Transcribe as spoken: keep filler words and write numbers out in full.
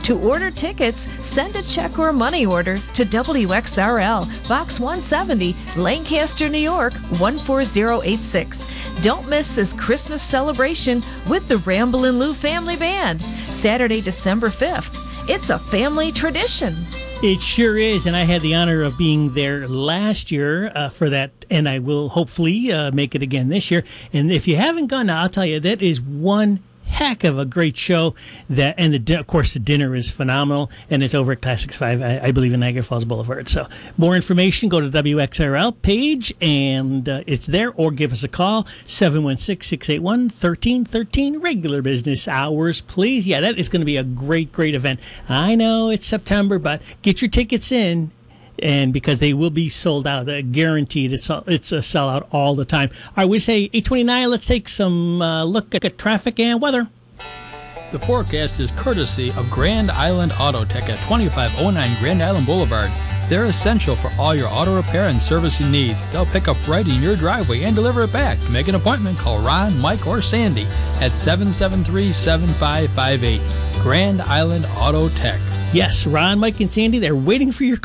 To order tickets, send a check or money order to W X R L, Box one seventy, Lancaster, New York, one four zero eight six. Don't miss this Christmas celebration with the Ramblin' Lou Family Band, Saturday, December fifth. It's a family tradition. It sure is, and I had the honor of being there last year uh, for that, and I will hopefully uh, make it again this year. And if you haven't gone, I'll tell you, that is one heck of a great show. That and the of course the dinner is phenomenal, and it's over at Classics five, I, I believe, in Niagara Falls Boulevard. So more information, go to W X R L page, and uh, it's there, or give us a call, seven one six, six eight one, one three one three, regular business hours, please. Yeah, that is going to be a great, great event. I know it's September, but get your tickets in, and because they will be sold out, uh, guaranteed. It's a, it's a sellout all the time. All right, we say eight twenty-nine. Let's take some uh, look at traffic and weather. The forecast is courtesy of Grand Island Auto Tech at twenty-five oh nine Grand Island Boulevard. They're essential for all your auto repair and servicing needs. They'll pick up right in your driveway and deliver it back. To make an appointment, call Ron, Mike, or Sandy at seven seven three, seven five five eight. Grand Island Auto Tech. Yes, Ron, Mike, and Sandy, they're waiting for your